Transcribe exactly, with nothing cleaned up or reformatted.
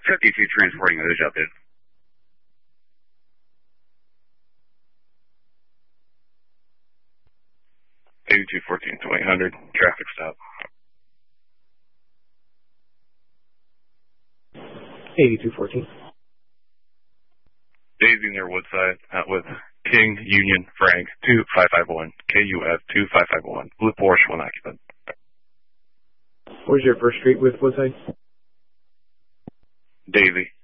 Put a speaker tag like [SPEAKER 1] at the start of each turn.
[SPEAKER 1] fifty-two transporting those updated.
[SPEAKER 2] eighty-two fourteen to eight hundred, traffic stop.
[SPEAKER 3] eighty-two fourteen.
[SPEAKER 2] Daisy near Woodside, out with King, Union, Frank, two five five one, K U F two five five one, Blue Porsche, one occupant.
[SPEAKER 3] Where's your first street with Woodside?
[SPEAKER 2] Daisy.